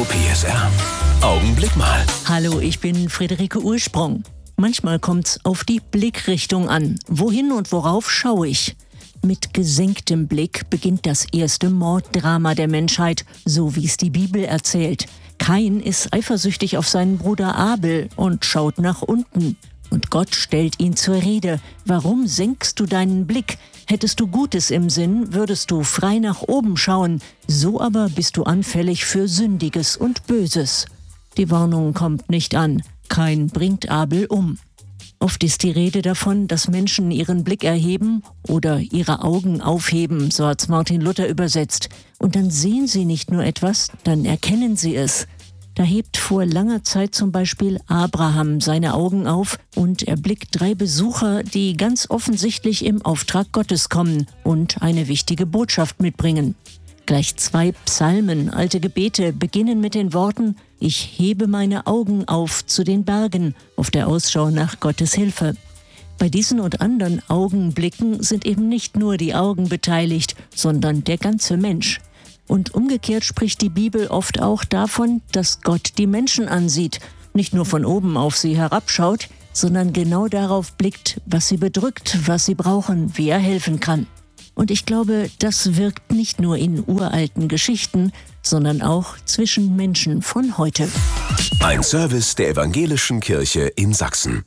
PSR. Augenblick mal. Hallo, ich bin Friederike Ursprung. Manchmal kommt's auf die Blickrichtung an. Wohin und worauf schaue ich? Mit gesenktem Blick beginnt das erste Morddrama der Menschheit, so wie es die Bibel erzählt. Kain ist eifersüchtig auf seinen Bruder Abel und schaut nach unten. Und Gott stellt ihn zur Rede. Warum senkst du deinen Blick? Hättest du Gutes im Sinn, würdest du frei nach oben schauen. So aber bist du anfällig für Sündiges und Böses. Die Warnung kommt nicht an. Kain bringt Abel um. Oft ist die Rede davon, dass Menschen ihren Blick erheben oder ihre Augen aufheben, so hat's Martin Luther übersetzt. Und dann sehen sie nicht nur etwas, dann erkennen sie es. Da hebt vor langer Zeit zum Beispiel Abraham seine Augen auf und erblickt 3 Besucher, die ganz offensichtlich im Auftrag Gottes kommen und eine wichtige Botschaft mitbringen. Gleich 2 Psalmen, alte Gebete, beginnen mit den Worten: Ich hebe meine Augen auf zu den Bergen, auf der Ausschau nach Gottes Hilfe. Bei diesen und anderen Augenblicken sind eben nicht nur die Augen beteiligt, sondern der ganze Mensch. Und umgekehrt spricht die Bibel oft auch davon, dass Gott die Menschen ansieht, nicht nur von oben auf sie herabschaut, sondern genau darauf blickt, was sie bedrückt, was sie brauchen, wie er helfen kann. Und ich glaube, das wirkt nicht nur in uralten Geschichten, sondern auch zwischen Menschen von heute. Ein Service der Evangelischen Kirche in Sachsen.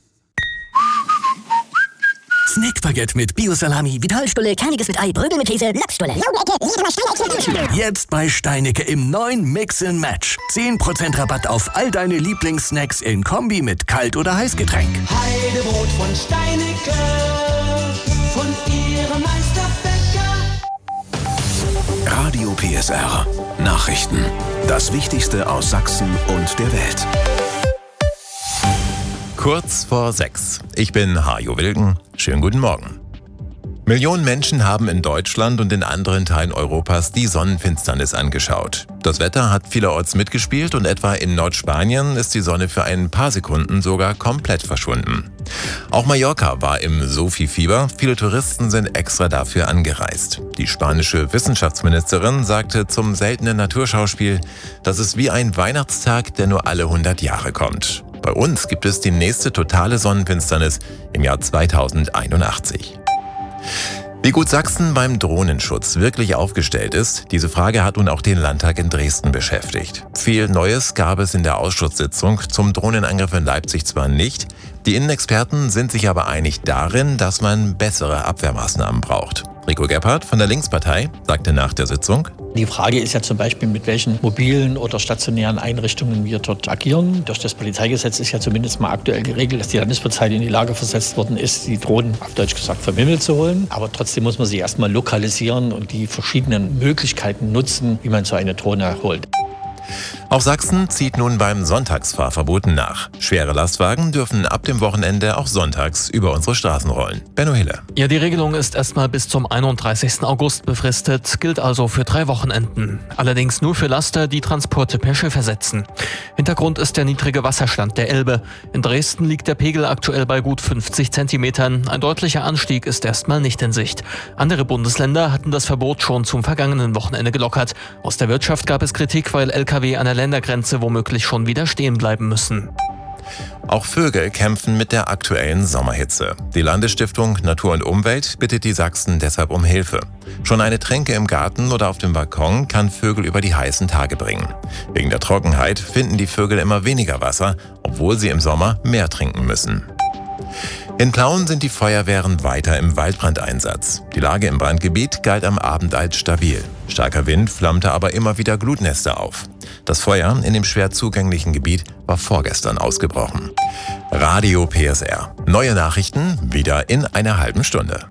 Snackbaguette mit Bio-Salami, Vitalstulle, Kerniges mit Ei, Brödel mit Käse, Lachsstulle. jetzt bei Steinecke im neuen Mix & Match. 10% Rabatt auf all deine Lieblingssnacks in Kombi mit Kalt- oder Heißgetränk. Heidebrot von Steinecke, von ihrem Meisterbäcker. Radio PSR. Nachrichten. Das Wichtigste aus Sachsen und der Welt. Kurz vor 6. Ich bin Hajo Wilken. Schönen guten Morgen. Millionen Menschen haben in Deutschland und in anderen Teilen Europas die Sonnenfinsternis angeschaut. Das Wetter hat vielerorts mitgespielt und etwa in Nordspanien ist die Sonne für ein paar Sekunden sogar komplett verschwunden. Auch Mallorca war im Sophie-Fieber. Viele Touristen sind extra dafür angereist. Die spanische Wissenschaftsministerin sagte zum seltenen Naturschauspiel, das ist wie ein Weihnachtstag, der nur alle 100 Jahre kommt. Bei uns gibt es die nächste totale Sonnenfinsternis im Jahr 2081. Wie gut Sachsen beim Drohnenschutz wirklich aufgestellt ist, diese Frage hat nun auch den Landtag in Dresden beschäftigt. Viel Neues gab es in der Ausschusssitzung zum Drohnenangriff in Leipzig zwar nicht, die Innenexperten sind sich aber einig darin, dass man bessere Abwehrmaßnahmen braucht. Rico Gebhardt von der Linkspartei sagte nach der Sitzung: Die Frage ist ja zum Beispiel, mit welchen mobilen oder stationären Einrichtungen wir dort agieren. Durch das Polizeigesetz ist ja zumindest mal aktuell geregelt, dass die Landespolizei in die Lage versetzt worden ist, die Drohnen, auf Deutsch gesagt, vom Himmel zu holen. Aber trotzdem muss man sie erstmal lokalisieren und die verschiedenen Möglichkeiten nutzen, wie man so eine Drohne holt. Auch Sachsen zieht nun beim Sonntagsfahrverboten nach. Schwere Lastwagen dürfen ab dem Wochenende auch sonntags über unsere Straßen rollen. Benno Hille. Ja, die Regelung ist erstmal bis zum 31. August befristet, gilt also für 3 Wochenenden. Allerdings nur für Laster, die Transporte per Schiff ersetzen. Hintergrund ist der niedrige Wasserstand der Elbe. In Dresden liegt der Pegel aktuell bei gut 50 Zentimetern. Ein deutlicher Anstieg ist erstmal nicht in Sicht. Andere Bundesländer hatten das Verbot schon zum vergangenen Wochenende gelockert. Aus der Wirtschaft gab es Kritik, weil Lkw an der Ländergrenze womöglich schon wieder stehen bleiben müssen. Auch Vögel kämpfen mit der aktuellen Sommerhitze. Die Landesstiftung Natur und Umwelt bittet die Sachsen deshalb um Hilfe. Schon eine Tränke im Garten oder auf dem Balkon kann Vögel über die heißen Tage bringen. Wegen der Trockenheit finden die Vögel immer weniger Wasser, obwohl sie im Sommer mehr trinken müssen. In Plauen sind die Feuerwehren weiter im Waldbrandeinsatz. Die Lage im Brandgebiet galt am Abend als stabil. Starker Wind flammte aber immer wieder Glutnester auf. Das Feuer in dem schwer zugänglichen Gebiet war vorgestern ausgebrochen. Radio PSR. Neue Nachrichten wieder in einer halben Stunde.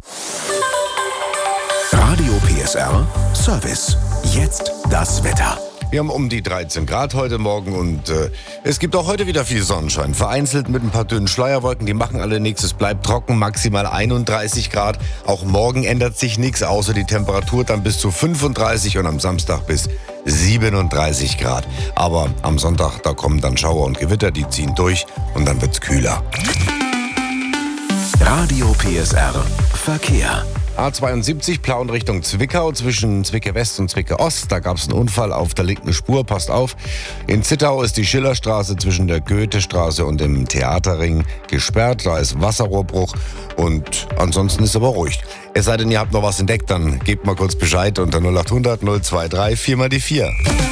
Radio PSR Service. Jetzt das Wetter. Wir haben um die 13 Grad heute Morgen und es gibt auch heute wieder viel Sonnenschein. Vereinzelt mit ein paar dünnen Schleierwolken, die machen alle nichts. Es bleibt trocken, maximal 31 Grad. Auch morgen ändert sich nichts, außer die Temperatur dann bis zu 35 und am Samstag bis 37 Grad. Aber am Sonntag, da kommen dann Schauer und Gewitter, die ziehen durch und dann wird's kühler. Radio PSR Verkehr. A72 Plauen Richtung Zwickau zwischen Zwickau West und Zwickau Ost. Da gab es einen Unfall auf der linken Spur, passt auf. In Zittau ist die Schillerstraße zwischen der Goethestraße und dem Theaterring gesperrt. Da ist Wasserrohrbruch und ansonsten ist aber ruhig. Es sei denn, ihr habt noch was entdeckt, dann gebt mal kurz Bescheid unter 0800 023 4 mal die 4.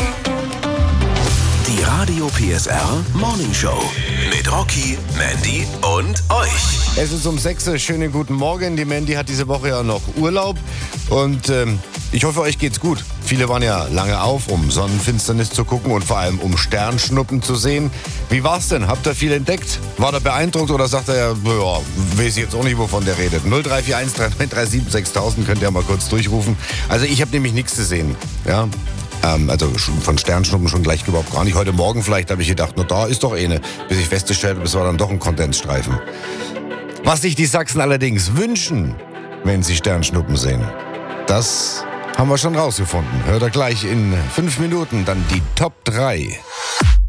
Die Radio PSR Morning Show mit Rocky, Mandy und euch. Es ist um 6 Uhr. Schönen guten Morgen. Die Mandy hat diese Woche ja noch Urlaub und ich hoffe, euch geht's gut. Viele waren ja lange auf, um Sonnenfinsternis zu gucken und vor allem um Sternschnuppen zu sehen. Wie war's denn? Habt ihr viel entdeckt? War der beeindruckt oder sagt er, ja, weiß ich jetzt auch nicht, wovon der redet? 0341 3937 6000 könnt ihr mal kurz durchrufen. Also ich habe nämlich nichts gesehen. Ja. Also von Sternschnuppen schon gleich überhaupt gar nicht. Heute Morgen vielleicht habe ich gedacht, na da ist doch eine, bis ich festgestellt habe, es war dann doch ein Kondensstreifen. Was sich die Sachsen allerdings wünschen, wenn sie Sternschnuppen sehen, das haben wir schon rausgefunden. Hört ihr gleich in 5 Minuten dann die Top 3.